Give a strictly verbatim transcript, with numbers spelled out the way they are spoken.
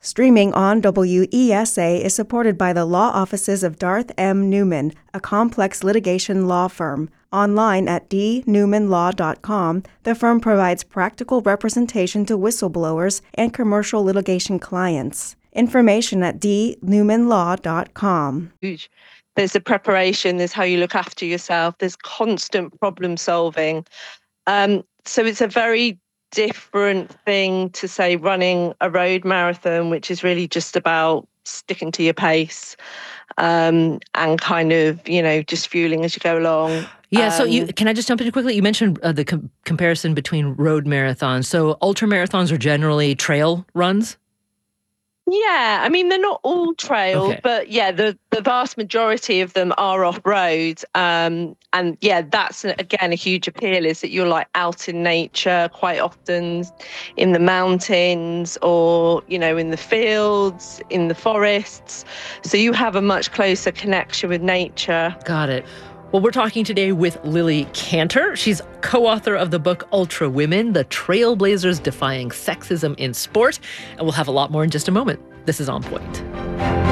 Streaming on W E S A is supported by the law offices of Darth M. Newman, a complex litigation law firm. Online at d newman law dot com, the firm provides practical representation to whistleblowers and commercial litigation clients. Information at d newman law dot com. There's the preparation, there's how you look after yourself, there's constant problem solving. Um, so it's a very different thing to say running a road marathon, which is really just about sticking to your pace um, and kind of, you know, just fueling as you go along. Yeah, so you, Um, can I just jump in quickly? You mentioned uh, the com- comparison between road marathons. So ultra marathons are generally trail runs? Yeah, I mean, they're not all trail, Okay. but yeah, the, the vast majority of them are off road. Um, and yeah, that's again a huge appeal is that you're like out in nature quite often in the mountains or, you know, in the fields, in the forests. So you have a much closer connection with nature. Got it. Well, we're talking today with Lily Cantor. She's co-author of the book Ultra Women, The Trailblazers Defying Sexism in Sport. And we'll have a lot more in just a moment. This is On Point.